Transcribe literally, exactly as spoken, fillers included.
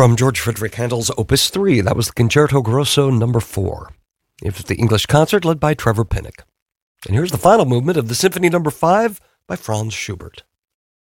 from George Frederick Handel's Opus three. That was the Concerto Grosso number four. It was the English concert led by Trevor Pinnock. And here's the final movement of the Symphony number five by Franz Schubert.